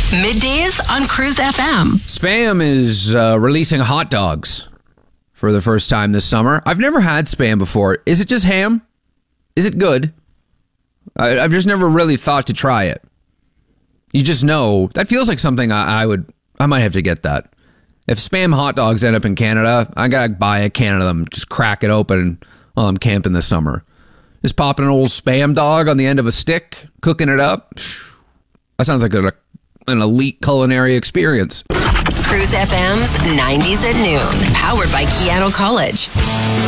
Middays on Cruise FM. Spam is releasing hot dogs for the first time this summer. I've never had Spam before. Is it just ham? Is it good? I've just never really thought to try it. You just know. That feels like something I might have to get that. If Spam hot dogs end up in Canada, I gotta buy a can of them, just crack it open while I'm camping this summer. Just popping an old Spam dog on the end of a stick, cooking it up. That sounds like an elite culinary experience. Cruise FM's 90s at noon, powered by Keano College.